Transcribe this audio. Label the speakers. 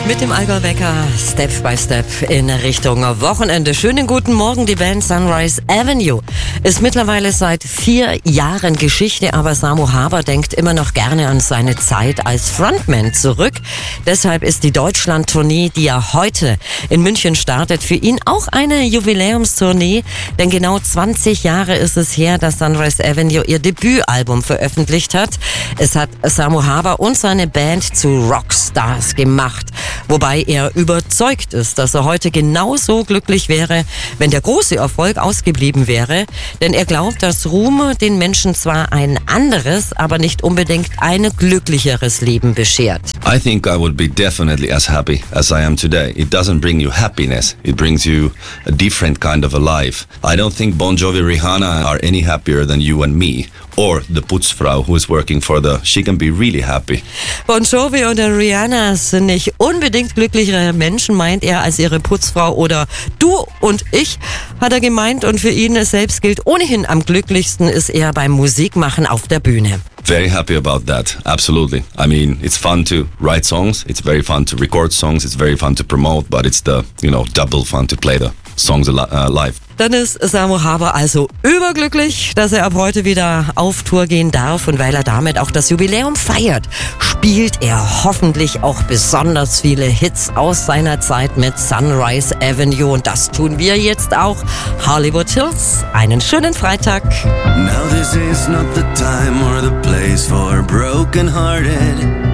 Speaker 1: Mit dem Allgäu-Wecker Step by Step in Richtung Wochenende. Schönen guten Morgen, die Band Sunrise Avenue ist mittlerweile seit 4 Jahren Geschichte, aber Samu Haber denkt immer noch gerne an seine Zeit als Frontman zurück. Deshalb ist die Deutschland-Tournee, die er heute in München startet, für ihn auch eine Jubiläumstournee, denn genau 20 Jahre ist es her, dass Sunrise Avenue ihr Debütalbum veröffentlicht hat. Es hat Samu Haber und seine Band zu Rockstars gemacht. Wobei er überzeugt ist, dass er heute genauso glücklich wäre, wenn der große Erfolg ausgeblieben wäre. Denn er glaubt, dass Ruhm den Menschen zwar ein anderes, aber nicht unbedingt ein glücklicheres Leben beschert.
Speaker 2: I think I would be definitely as happy as I am today. It doesn't bring you happiness. It brings you a different kind of a life. I don't think Bon Jovi, Rihanna are any happier than you and me. Or the Putzfrau who is working for she can be really happy.
Speaker 1: Bon Jovi und Rihanna sind nicht unbedingt glücklichere Menschen, meint er, als ihre Putzfrau oder du und ich, hat er gemeint. Und für ihn selbst gilt, ohnehin am glücklichsten ist er beim Musikmachen auf der Bühne.
Speaker 2: Very happy about that, absolutely. I mean, it's fun to write songs, it's very fun to record songs, it's very fun to promote, but it's double fun to play the songs live.
Speaker 1: Dann ist Samu Haber also überglücklich, dass er ab heute wieder auf Tour gehen darf, und weil er damit auch das Jubiläum feiert, spielt er hoffentlich auch besonders viele Hits aus seiner Zeit mit Sunrise Avenue, und das tun wir jetzt auch. Hollywood Hills, einen schönen Freitag.
Speaker 3: Now this is not the time or the place for broken-hearted.